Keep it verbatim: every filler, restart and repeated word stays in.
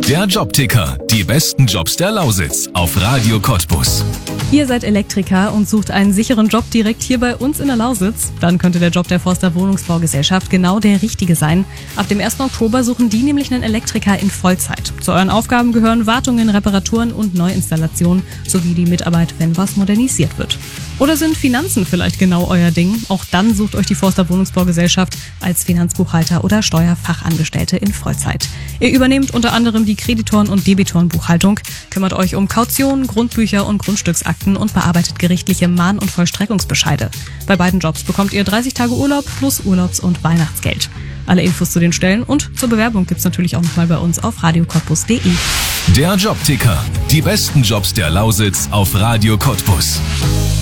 Der Jobticker, die besten Jobs der Lausitz auf Radio Cottbus. Ihr seid Elektriker und sucht einen sicheren Job direkt hier bei uns in der Lausitz? Dann könnte der Job der Forster Wohnungsbaugesellschaft genau der richtige sein. Ab dem ersten Oktober suchen die nämlich einen Elektriker in Vollzeit. Zu euren Aufgaben gehören Wartungen, Reparaturen und Neuinstallationen sowie die Mitarbeit, wenn was modernisiert wird. Oder sind Finanzen vielleicht genau euer Ding? Auch dann sucht euch die Forster Wohnungsbaugesellschaft als Finanzbuchhalter oder Steuerfachangestellte in Vollzeit. Ihr übernehmt unter anderem die Kreditoren- und Debitorenbuchhaltung, kümmert euch um Kaution, Grundbücher und Grundstücksakten und bearbeitet gerichtliche Mahn- und Vollstreckungsbescheide. Bei beiden Jobs bekommt ihr dreißig Tage Urlaub plus Urlaubs- und Weihnachtsgeld. Alle Infos zu den Stellen und zur Bewerbung gibt's natürlich auch nochmal bei uns auf radio cottbus punkt de. Der Jobticker, die besten Jobs der Lausitz auf Radio Cottbus.